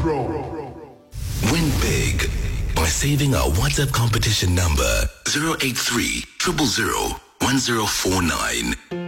Win big by saving our WhatsApp competition number 083 000 1049.